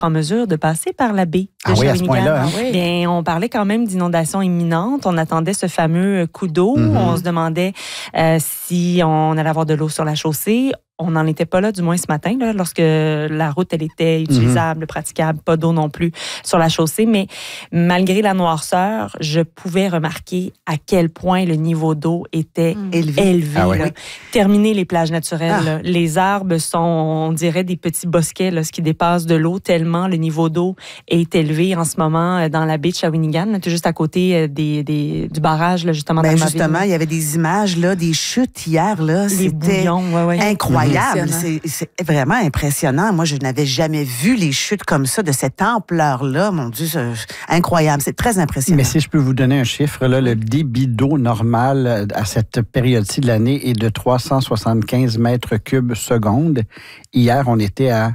en mesure de passer par la baie de oui, à ce Shawinigan. point-là. Hein? Bien, on parlait quand même d'inondations imminentes. On attendait ce fameux coup d'eau. On se demandait si on allait avoir de l'eau sur la chaussée. On n'en était pas là, du moins ce matin, là, lorsque la route elle était utilisable, praticable, pas d'eau non plus sur la chaussée. Mais malgré la noirceur, je pouvais remarquer à quel point le niveau d'eau était élevé. Ah ouais. Là. Terminer les plages naturelles. Là. Les arbres sont, on dirait, des petits bosquets, là, ce qui dépasse de l'eau, tellement le niveau d'eau est élevé en ce moment dans la baie de Shawinigan, tout juste à côté du barrage, là, justement. Ben justement, il y avait des images, là, des chutes hier. Là, c'était incroyable. C'est vraiment impressionnant. Moi, je n'avais jamais vu les chutes comme ça, de cette ampleur-là. Mon Dieu, c'est incroyable. C'est très impressionnant. Mais si je peux vous donner un chiffre, là, le débit d'eau normal à cette période-ci de l'année est de 375 mètres cubes seconde. Hier, on était à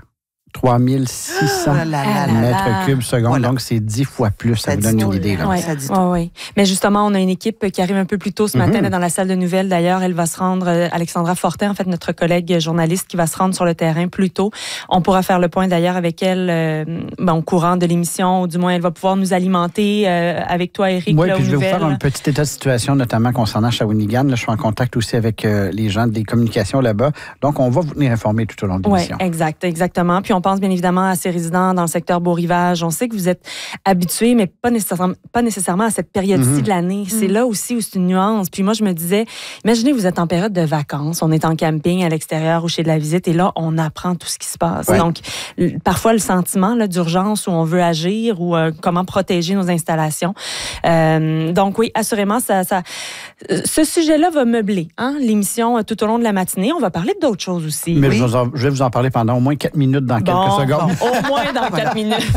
3600 mètres cubes seconde. Voilà. Donc, c'est 10 fois plus. Ça vous donne une idée. Là. Oui. Mais justement, on a une équipe qui arrive un peu plus tôt ce matin là, dans la salle de nouvelles. D'ailleurs, elle va se rendre, Alexandra Fortin, en fait, notre collègue journaliste qui va se rendre sur le terrain plus tôt. On pourra faire le point d'ailleurs avec elle au courant de l'émission, ou du moins, elle va pouvoir nous alimenter avec toi, Éric. Oui, puis je vais vous faire un petit état de situation, notamment concernant Shawinigan. Là, je suis en contact aussi avec les gens des communications là-bas. Donc, on va vous tenir informés tout au long de l'émission. Oui, exactement. Puis on pense bien évidemment à ces résidents dans le secteur Beau-Rivage. On sait que vous êtes habitués, mais pas nécessairement à cette période-ci de l'année. C'est là aussi où c'est une nuance. Puis moi, je me disais, imaginez, vous êtes en période de vacances, on est en camping à l'extérieur ou chez de la visite, et là, on apprend tout ce qui se passe. Ouais. Donc, parfois, le sentiment là, d'urgence où on veut agir ou comment protéger nos installations. Donc oui, assurément, ce sujet-là va meubler l'émission tout au long de la matinée. On va parler d'autres choses aussi. Mais je vais vous en parler pendant au moins 4 minutes dans quelques secondes. Au moins dans 4 minutes.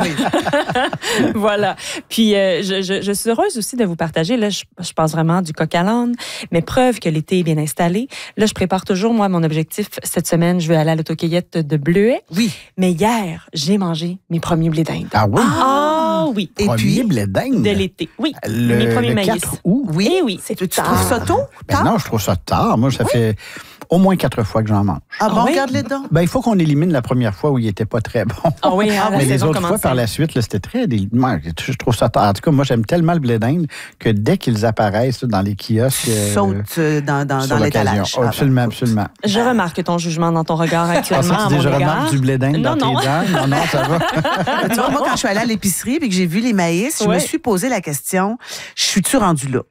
Voilà. Puis, je suis heureuse aussi de vous partager. Là, je passe vraiment du coq à l'âne, mais preuve que l'été est bien installé. Là, je prépare toujours, moi, mon objectif. Cette semaine, je vais aller à l'autocueillette de Bleuet. Oui. Mais hier, j'ai mangé mes premiers blés d'Inde. Ah oui? Ah oui. Et puis, blés d'Inde? De l'été. Oui. Mes premiers maïs. 4 août? Oui. Et oui. Tu trouves ça tôt? Ben non, je trouve ça tard. Moi, ça fait au moins 4 fois que j'en mange. Ah bon, regarde-les dents. Ben, il faut qu'on élimine la première fois où il n'était pas très bon. Ah oui, mais les autres fois, par la suite, là, c'était très je trouve ça tard. En tout cas, moi, j'aime tellement le blé d'Inde que dès qu'ils apparaissent dans les kiosques... Saute dans l'étalage. Absolument, absolument. Je remarque ton jugement dans ton regard actuellement. Ah, je remarque du blé d'Inde dans tes dents? Non, ça va. Tu vois, moi, quand je suis allée à l'épicerie et que j'ai vu les maïs, je me suis posé la question, je suis-tu rendue là?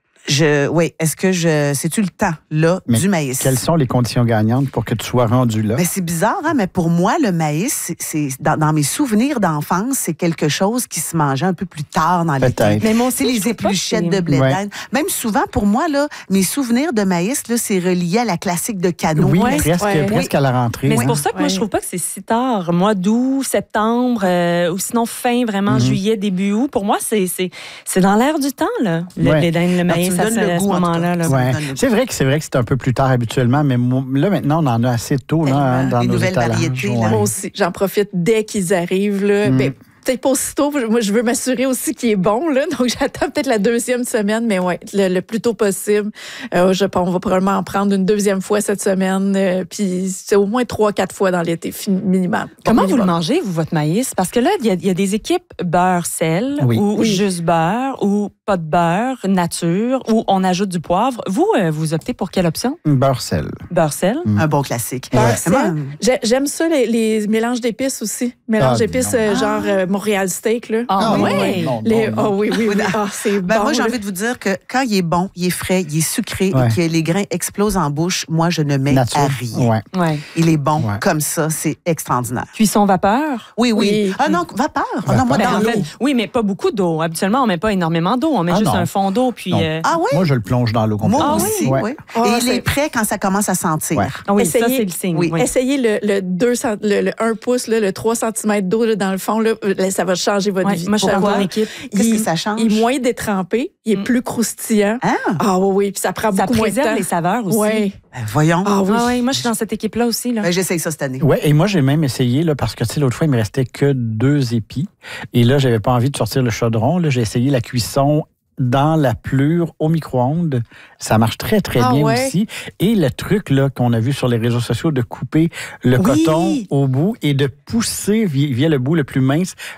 C'est-tu le temps, là, du maïs? Quelles sont les conditions gagnantes pour que tu sois rendu là? Mais c'est bizarre, mais pour moi, le maïs, c'est dans mes souvenirs d'enfance, c'est quelque chose qui se mangeait un peu plus tard dans l'été. Mais moi aussi, les épluchettes de blé d'Inde. Même souvent, pour moi, là, mes souvenirs de maïs, là, c'est relié à la classique de canot. Oui, presque à la rentrée. Mais c'est pour ça que moi, je trouve pas que c'est si tard. Mois d'août, septembre, ou sinon fin, vraiment, juillet, début août. Pour moi, c'est dans l'air du temps, là, le blé d'Inde, le maïs. À ce moment-là. C'est vrai que c'est un peu plus tard habituellement, mais là, maintenant, on en a assez tôt là, dans nos nouvelles variétés. Moi aussi, j'en profite dès qu'ils arrivent. Là. Peut-être pas aussitôt. Moi, je veux m'assurer aussi qu'il est bon. Là, donc, j'attends peut-être la 2e semaine, mais le plus tôt possible. On va probablement en prendre une 2e fois cette semaine. Puis, c'est au moins 3-4 fois dans l'été minimum. Comment vous le mangez, vous, votre maïs? Parce que là, il y a des équipes beurre-sel ou juste beurre ou pas de beurre, nature, ou on ajoute du poivre. Vous optez pour quelle option? Beurre-sel. Beurre-sel? Un bon classique. Beurre-sel. J'aime ça, les mélanges d'épices aussi. Mélanges d'épices genre Montréal Steak. Là. Oui. Oui. C'est bon. Moi, j'ai envie de vous dire que quand il est bon, il est frais, il est sucré et que les grains explosent en bouche, moi, je ne mets à rien. Il est bon comme ça. C'est extraordinaire. Cuisson vapeur? Oui. Ah non, vapeur. Moi, dans l'eau. Oui, mais pas beaucoup d'eau. Habituellement, on ne met pas énormément d'eau. On met juste un fond d'eau. Puis, Moi, je le plonge dans l'eau complète. Moi aussi, oui. Et il est prêt quand ça commence à sentir. Oui, ça, c'est le signe. Essayez le 1 pouce, le 3 cm d'eau là, dans le fond. Là, ça va changer votre vie. Moi, je suis en équipe. Qu'est-ce que ça change? Il est moins détrempé. Il est plus croustillant. Oui. Puis ça prend beaucoup moins de temps. Ça préserve les saveurs aussi. Oui. Voyons. Moi, je suis dans cette équipe-là aussi. Là. J'essaye ça cette année. Oui, et moi, j'ai même essayé, là, parce que l'autre fois, il me restait que 2 épis. Et là, j'avais pas envie de sortir le chaudron. Là, j'ai essayé la cuisson dans la pelure au micro-ondes. Ça marche très, très bien aussi. Et le truc là qu'on a vu sur les réseaux sociaux de couper le coton au bout et de pousser via le bout le plus mince